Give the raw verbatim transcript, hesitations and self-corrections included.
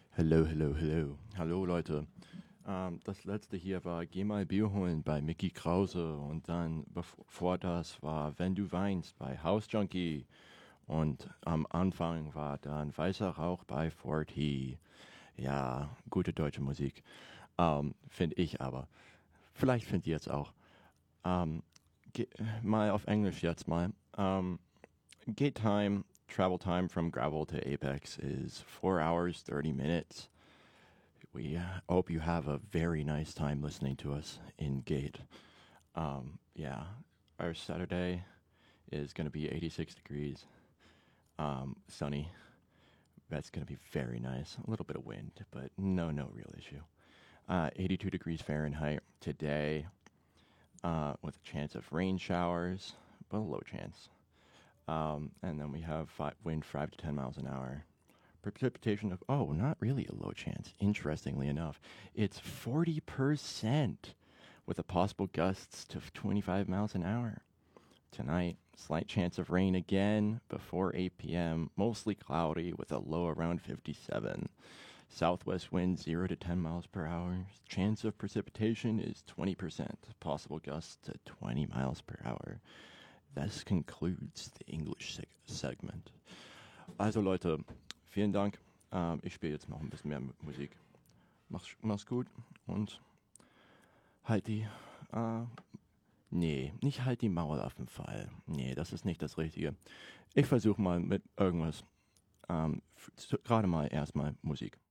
Hello, hello, hello. Hallo Leute. Ähm, das letzte hier war Geh mal Bier holen bei Mickey Krause und dann bevor das war Wenn du weinst bei House Junkie und am Anfang war dann Weißer Rauch bei forty. Ja, gute deutsche Musik. Ähm, finde ich aber. Vielleicht findet ihr es auch. Ähm, ge- mal auf Englisch jetzt mal. Um, gate time, travel time from Gravel to Apex is four hours, thirty minutes. We uh, hope you have a very nice time listening to us in Gate. Um, yeah, our Saturday is going to be eighty-six degrees, um, sunny. That's going to be very nice. A little bit of wind, but no, no real issue. Uh, eighty-two degrees Fahrenheit today, uh, with a chance of rain showers, but a low chance. Um, and then we have five, wind five to ten miles an hour. Precipitation of, oh, not really a low chance. Interestingly enough, it's forty percent with a possible gusts to twenty-five miles an hour. Tonight, slight chance of rain again before eight p.m. Mostly cloudy with a low around fifty-seven. Southwest wind zero to ten miles per hour. Chance of precipitation is twenty percent. Possible gusts to twenty miles per hour. This concludes the English seg- segment. Also Leute, vielen Dank. Ähm, ich spiele jetzt noch ein bisschen mehr Musik. Mach's, mach's gut und halt die, äh, nee, nicht halt die Maul auf den Fall. Nee, das ist nicht das Richtige. Ich versuche mal mit irgendwas, ähm, gerade mal erstmal Musik.